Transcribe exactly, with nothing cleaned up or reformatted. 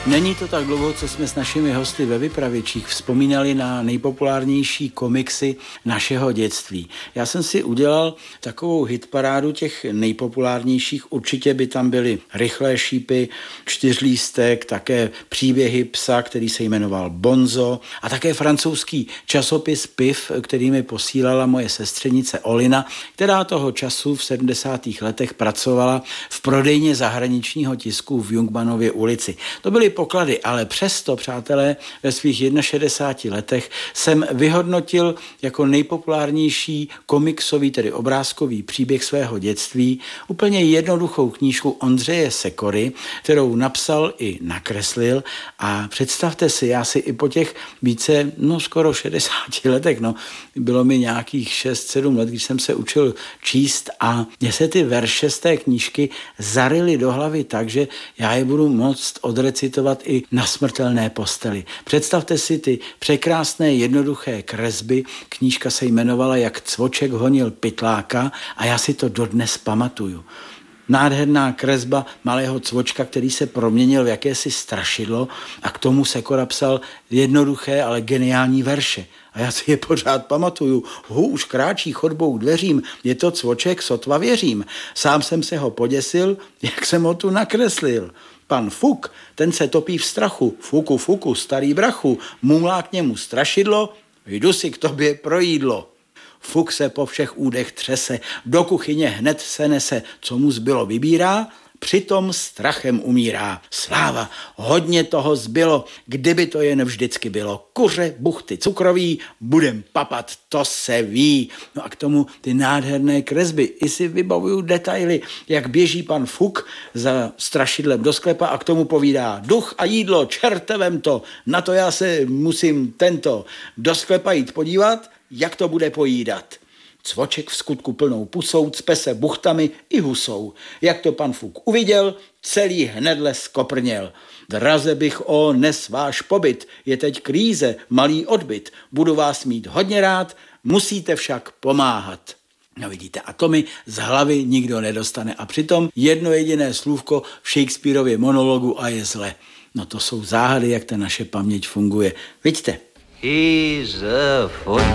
Není to tak dlouho, co jsme s našimi hosty ve Vypravěčích vzpomínali na nejpopulárnější komiksy našeho dětství. Já jsem si udělal takovou hitparádu těch nejpopulárnějších. Určitě by tam byly Rychlé šípy, Čtyřlístek, také Příběhy psa, který se jmenoval Bonzo, a také francouzský časopis Piv, který mi posílala moje sestřenice Olina, která toho času v sedmdesátých letech pracovala v prodejně zahraničního tisku v Jungmannově ulici. To byly poklady, ale přesto, přátelé, ve svých šedesáti jedné letech jsem vyhodnotil jako nejpopulárnější komiksový, tedy obrázkový příběh svého dětství úplně jednoduchou knížku Ondřeje Sekory, kterou napsal i nakreslil, a představte si, já si i po těch více, no skoro šedesáti letech, no bylo mi nějakých šest sedm let, když jsem se učil číst, a mně se ty verše z té knížky zarily do hlavy tak, že já je budu moct odrecitovat i na smrtelné posteli. Představte si ty překrásné jednoduché kresby. Knížka se jmenovala Jak cvoček honil pytláka a já si to dodnes pamatuju. Nádherná kresba malého cvočka, který se proměnil v jakési strašidlo, a k tomu Sekora psal jednoduché, ale geniální verše. A já si je pořád pamatuju. Hu, už kráčí chodbou dveřím, je to cvoček, sotva věřím. Sám jsem se ho poděsil, jak jsem ho tu nakreslil. Pan Fuk, ten se topí v strachu. Fuku, fuku, starý brachu, mumlá k němu strašidlo, jdu si k tobě pro jídlo. Fuk se po všech údech třese, do kuchyně hned se nese, co mu zbylo vybírá, přitom strachem umírá. Sláva, hodně toho zbylo, kdyby to jen vždycky bylo. Kuře, buchty, cukroví, budem papat, to se ví. No a k tomu ty nádherné kresby. I si vybavuju detaily, jak běží pan Fuk za strašidlem do sklepa a k tomu povídá: duch a jídlo, čerte vem to, na to já se musím tento do sklepa jít podívat, jak to bude pojídat. Cvoček v skutku plnou pusou cpe se buchtami i husou. Jak to pan Fuk uviděl, celý hnedle skoprněl. Draze bych o nes váš pobyt, je teď kríze, malý odbyt. Budu vás mít hodně rád, musíte však pomáhat. No vidíte, a to mi z hlavy nikdo nedostane. A přitom jedno jediné slůvko v Shakespearově monologu a je zle. No to jsou záhady, jak ta naše paměť funguje. Vidíte? He's a foot